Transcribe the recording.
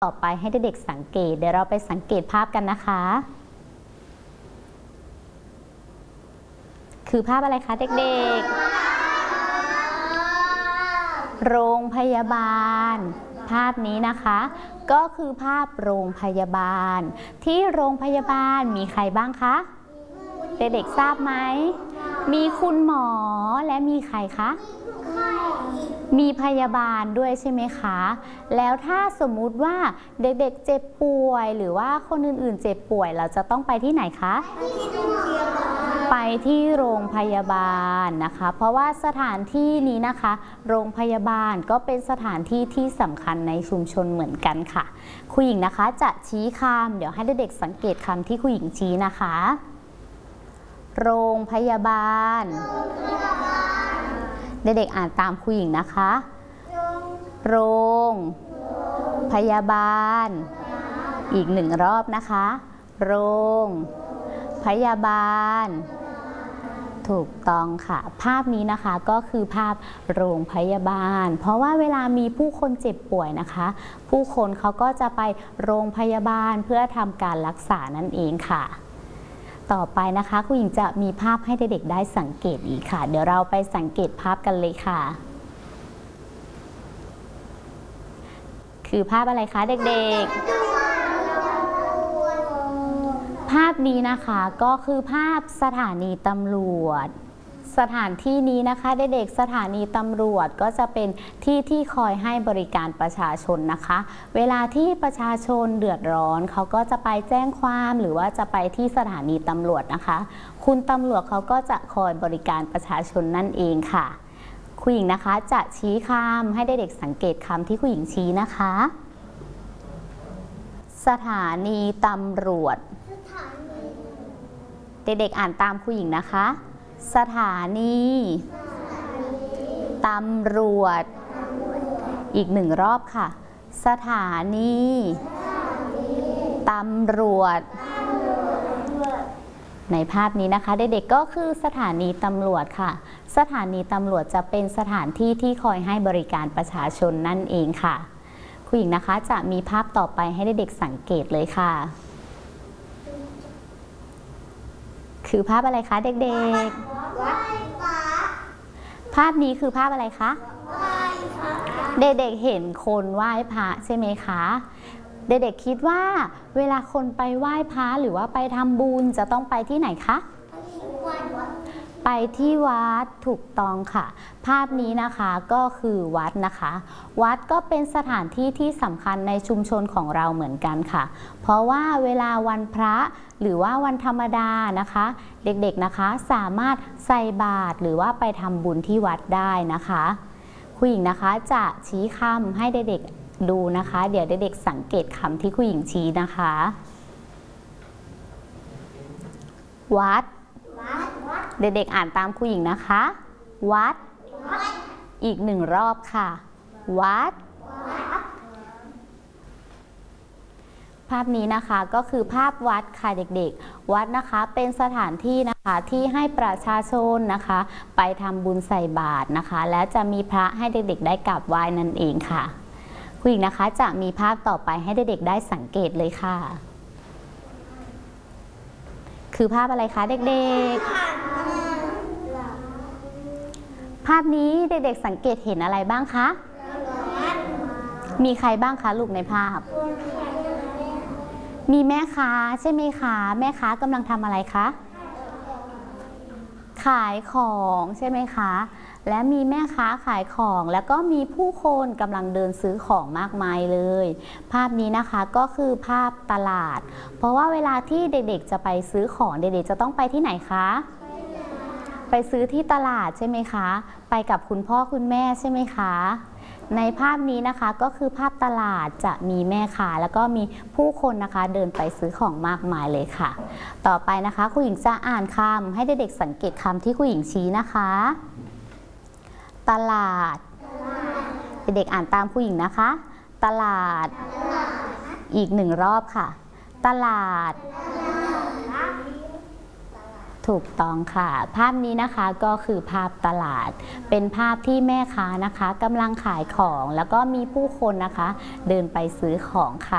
ต่อไปให้เด็กๆสังเกตเดี๋ยวเราไปสังเกตภาพกันนะคะคือภาพอะไรคะเด็กๆโรงพยาบาลภาพนี้นะคะก็คือภาพโรงพยาบาลที่โรงพยาบาลมีใครบ้างคะเด็กๆทราบไหมมีคุณหมอและมีใครคะมีพยาบาลด้วยใช่ไหมคะแล้วถ้าสมมุติว่าเด็กๆเจ็บป่วยหรือว่าคนอื่นๆเจ็บป่วยเราจะต้องไปที่ไหนคะไปที่โรงพยาบาลนะคะเพราะว่าสถานที่นี้นะคะโรงพยาบาลก็เป็นสถานที่ที่สำคัญในชุมชนเหมือนกันค่ะครูหญิงนะคะจะชี้คำเดี๋ยวให้เด็กๆสังเกตคำที่ครูหญิงชี้นะคะโรงพยาบาลเด็กๆอ่านตามครูหญิงนะคะโรงพยาบาลอีกหนึ่งรอบนะคะโรงพยาบาลถูกต้องค่ะภาพนี้นะคะก็คือภาพโรงพยาบาลเพราะว่าเวลามีผู้คนเจ็บป่วยนะคะผู้คนเขาก็จะไปโรงพยาบาลเพื่อทำการรักษานั่นเองค่ะต่อไปนะคะครูหญิงจะมีภาพให้เด็กๆได้สังเกตอีกค่ะเดี๋ยวเราไปสังเกตภาพกันเลยค่ะคือภาพอะไรคะเด็กๆภาพนี้นะคะก็คือภาพสถานีตำรวจสถานที่นี้นะคะเด็กๆสถานีตำรวจก็จะเป็นที่ที่คอยให้บริการประชาชนนะคะเวลาที่ประชาชนเดือดร้อนเขาก็จะไปแจ้งความหรือว่าจะไปที่สถานีตำรวจนะคะคุณตำรวจเขาก็จะคอยบริการประชาชนนั่นเองค่ะครูหญิงนะคะจะชี้คำให้เด็กๆสังเกตคำที่ครูหญิงชี้นะคะสถานีตำรวจเด็กๆอ่านตามครูหญิงนะคะสถานีตำรวจอีกหนึ่งรอบค่ะสถานีตำรวจในภาพนี้นะคะเด็กๆก็คือสถานีตำรวจค่ะสถานีตำรวจจะเป็นสถานที่ที่คอยให้บริการประชาชนนั่นเองค่ะครูหญิงนะคะจะมีภาพต่อไปให้เด็กๆสังเกตเลยค่ะคือภาพอะไรคะเด็กๆภาพนี้คือภาพอะไรคะเด็กๆเห็นคนไหว้พระใช่ไหมคะเด็กๆคิดว่าเวลาคนไปไหว้พระหรือว่าไปทำบุญจะต้องไปที่ไหนคะไปที่วัดถูกต้องค่ะภาพนี้นะคะก็คือวัดนะคะวัดก็เป็นสถานที่ที่สำคัญในชุมชนของเราเหมือนกันค่ะเพราะว่าเวลาวันพระหรือว่าวันธรรมดานะคะเด็กๆนะคะสามารถใส่บาตรหรือว่าไปทำบุญที่วัดได้นะคะครูหญิงนะคะจะชี้คำให้เด็กๆดูนะคะเดี๋ยวเด็กๆสังเกตคำที่ครูหญิงชี้นะคะวัดเด็กๆอ่านตามครูหญิงนะคะวัดอีกหนึ่งรอบค่ะวัดภาพนี้นะคะก็คือภาพวัดค่ะเด็กๆวัดนะคะเป็นสถานที่นะคะที่ให้ประชาชนนะคะไปทำบุญใส่บาตรนะคะและจะมีพระให้เด็กๆได้กราบไหว้นั่นเองค่ะครูหญิงนะคะจะมีภาพต่อไปให้เด็กๆได้สังเกตเลยค่ะคือภาพอะไรคะเด็กๆภาพนี้เด็กๆสังเกตเห็นอะไรบ้างคะมีใครบ้างคะลูกในภาพมีแม่ค้าใช่ไหมคะแม่ค้ากำลังทำอะไรคะขายของใช่ไหมคะและมีแม่ค้าขายของแล้วก็มีผู้คนกำลังเดินซื้อของมากมายเลยภาพนี้นะคะก็คือภาพตลาดเพราะว่าเวลาที่เด็กๆจะไปซื้อของเด็กๆจะต้องไปที่ไหนคะไปซื้อที่ตลาดใช่ไหมคะไปกับคุณพ่อคุณแม่ใช่ไหมคะในภาพนี้นะคะก็คือภาพตลาดจะมีแม่ค้าแล้วก็มีผู้คนนะคะเดินไปซื้อของมากมายเลยค่ะต่อไปนะคะครูหญิงจะอ่านคำให้เด็กๆสังเกตคำที่ครูหญิงชี้นะคะตลาดเด็กๆอ่านตามครูหญิงนะคะตลาดอีกหนึ่งรอบค่ะตลาดถูกต้องค่ะภาพนี้นะคะก็คือภาพตลาดเป็นภาพที่แม่ค้านะคะกำลังขายของแล้วก็มีผู้คนนะคะเดินไปซื้อของค่ะ